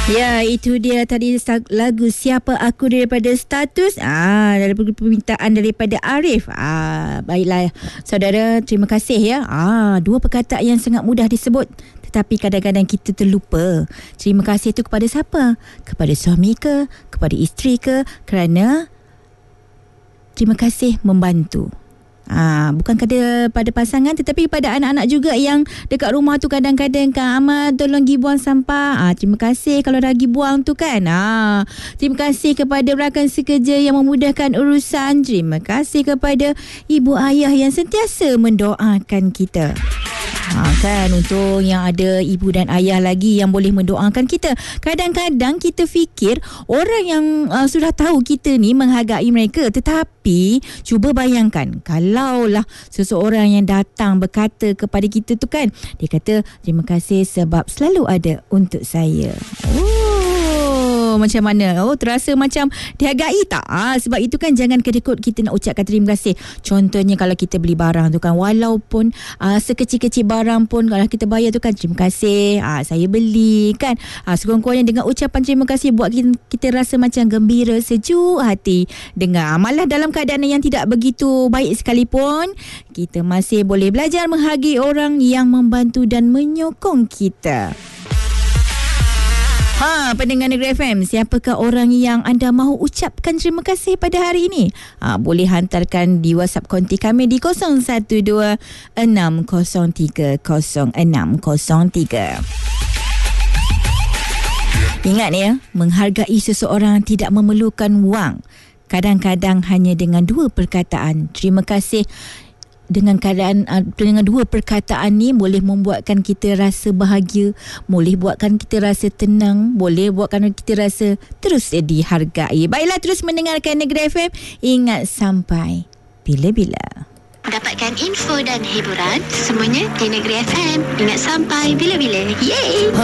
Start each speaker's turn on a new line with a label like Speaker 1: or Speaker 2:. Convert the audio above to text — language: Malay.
Speaker 1: Ya, itu dia tadi lagu Siapa Aku daripada Status. Daripada permintaan daripada Arif. Baiklah saudara, terima kasih ya. Dua perkataan yang sangat mudah disebut, tetapi kadang-kadang kita terlupa. Terima kasih itu kepada siapa? Kepada suami ke? Kepada isteri ke? Kerana terima kasih membantu. Bukan pada pasangan, tetapi pada anak-anak juga yang dekat rumah tu kadang-kadang kan, Amal tolong pergi buang sampah. Terima kasih kalau dah pergi buang tu kan. Terima kasih kepada rakan sekerja yang memudahkan urusan. Terima kasih kepada ibu ayah yang sentiasa mendoakan kita. Kan, untuk yang ada ibu dan ayah lagi yang boleh mendoakan kita. Kadang-kadang kita fikir orang yang sudah tahu kita ni menghargai mereka, tetapi cuba bayangkan kalaulah seseorang yang datang berkata kepada kita tu kan, dia kata terima kasih sebab selalu ada untuk saya. Macam mana? Terasa macam dihargai tak? Sebab itu kan jangan kedekut kita nak ucapkan terima kasih. Contohnya kalau kita beli barang tu kan, walaupun sekecil-kecil barang pun kalau kita bayar tu kan, terima kasih, saya beli kan. Sekurang-kurangnya dengan ucapan terima kasih buat kita rasa macam gembira, sejuk hati dengar. Malah dalam keadaan yang tidak begitu baik sekalipun, kita masih boleh belajar menghargai orang yang membantu dan menyokong kita. Pendengar Negeri FM, siapakah orang yang anda mahu ucapkan terima kasih pada hari ini? Boleh hantarkan di WhatsApp konti kami di 0126030603. Ingat ya, menghargai seseorang tidak memerlukan wang. Kadang-kadang hanya dengan dua perkataan terima kasih. Dengan dua perkataan ni boleh membuatkan kita rasa bahagia, boleh buatkan kita rasa tenang, boleh buatkan kita rasa terus dihargai. Baiklah, terus mendengarkan Negeri FM. Ingat sampai bila-bila.
Speaker 2: Dapatkan info dan hiburan semuanya di Negeri FM. Ingat sampai bila-bila. Yeay!